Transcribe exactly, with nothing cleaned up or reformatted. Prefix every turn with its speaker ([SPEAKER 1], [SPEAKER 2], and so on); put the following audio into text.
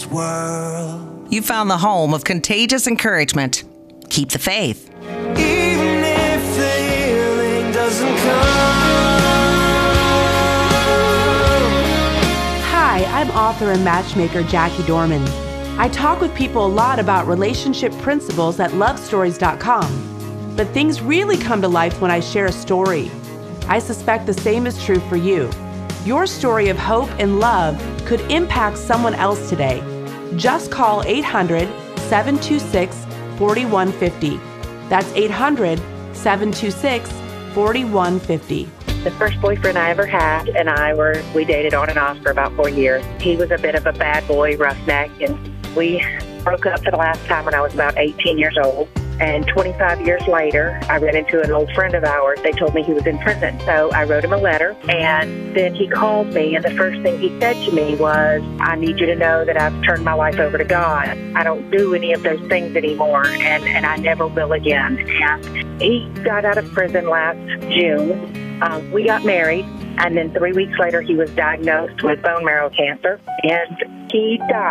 [SPEAKER 1] this world.
[SPEAKER 2] You found the home of contagious encouragement. Keep the faith.
[SPEAKER 1] Even if the healing doesn't come.
[SPEAKER 3] Hi, I'm author and matchmaker Jackie Dorman. I talk with people a lot about relationship principles at love stories dot com. But things really come to life when I share a story. I suspect the same is true for you. Your story of hope and love could impact someone else today. Just call eight hundred, seven two six, four one five zero. That's eight hundred, seven two six, four one five zero.
[SPEAKER 4] The first boyfriend I ever had and I were, we dated on and off for about four years. He was a bit of a bad boy, roughneck, and we broke up for the last time when I was about eighteen years old. And twenty-five years later, I ran into an old friend of ours. They told me he was in prison. So I wrote him a letter, and then he called me, and the first thing he said to me was, I need you to know that I've turned my life over to God. I don't do any of those things anymore, and, and I never will again. And he got out of prison last June. Um, we got married, and then three weeks later, he was diagnosed with bone marrow cancer, and he died.